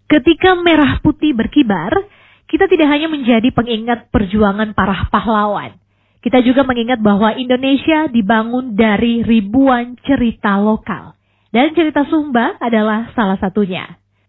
Ketika merah putih berkibar, kita tidak hanya menjadi pengingat perjuangan para pahlawan. Kita juga mengingat bahwa Indonesia dibangun dari ribuan cerita lokal. Dan cerita Sumba adalah salah satunya.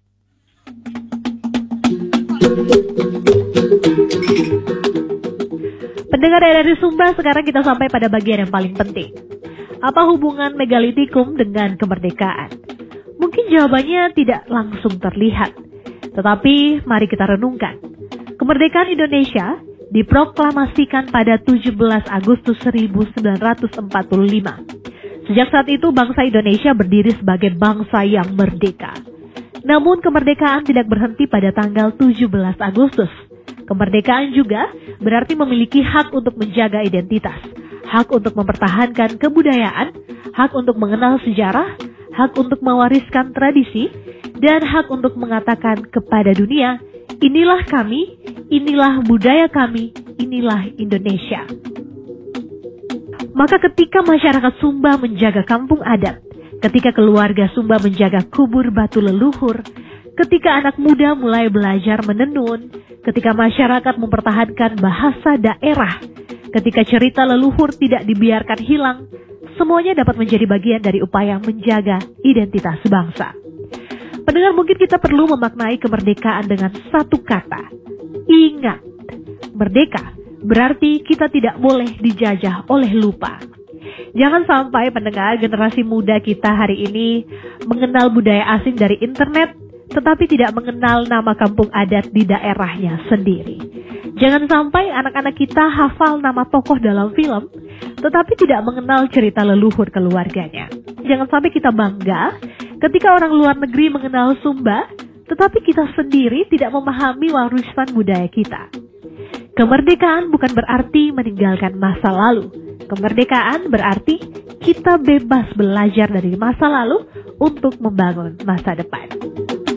Pendengar dari Sumba, sekarang kita sampai pada bagian yang paling penting. Apa hubungan megalitikum dengan kemerdekaan? Mungkin jawabannya tidak langsung terlihat. Tetapi mari kita renungkan. Kemerdekaan Indonesia diproklamasikan pada 17 Agustus 1945. Sejak saat itu bangsa Indonesia berdiri sebagai bangsa yang merdeka. Namun kemerdekaan tidak berhenti pada tanggal 17 Agustus. Kemerdekaan juga berarti memiliki hak untuk menjaga identitas, hak untuk mempertahankan kebudayaan, hak untuk mengenal sejarah, hak untuk mewariskan tradisi, dan hak untuk mengatakan kepada dunia, inilah kami, inilah budaya kami, inilah Indonesia. Maka ketika masyarakat Sumba menjaga kampung adat, ketika keluarga Sumba menjaga kubur batu leluhur, ketika anak muda mulai belajar menenun, ketika masyarakat mempertahankan bahasa daerah, ketika cerita leluhur tidak dibiarkan hilang, semuanya dapat menjadi bagian dari upaya menjaga identitas bangsa. Pendengar, mungkin kita perlu memaknai kemerdekaan dengan satu kata, ingat. Merdeka berarti kita tidak boleh dijajah oleh lupa. Jangan sampai pendengar generasi muda kita hari ini mengenal budaya asing dari internet, tetapi tidak mengenal nama kampung adat di daerahnya sendiri. Jangan sampai anak-anak kita hafal nama tokoh dalam film, tetapi tidak mengenal cerita leluhur keluarganya. Jangan sampai kita bangga ketika orang luar negeri mengenal Sumba, tetapi kita sendiri tidak memahami warisan budaya kita. Kemerdekaan bukan berarti meninggalkan masa lalu. Kemerdekaan berarti kita bebas belajar dari masa lalu untuk membangun masa depan.